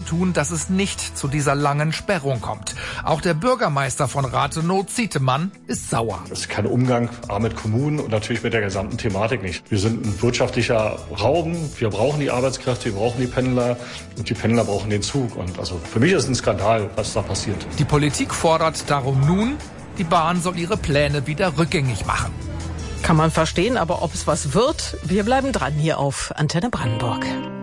tun, dass es nicht zu dieser langen Sperrung kommt. Auch der Bürgermeister von Rathenow, Zietemann, ist sauer. Das ist kein Umgang mit Kommunen und natürlich mit der gesamten Thematik nicht. Wir sind ein wirtschaftlicher Raum, wir brauchen die Arbeitskräfte, wir brauchen die Pendler und die Pendler brauchen den Zug. Und also für mich ist es ein Skandal, was da passiert. Die Politik fordert darum nun, die Bahn soll ihre Pläne wieder rückgängig machen. Kann man verstehen, aber ob es was wird, wir bleiben dran hier auf Antenne Brandenburg.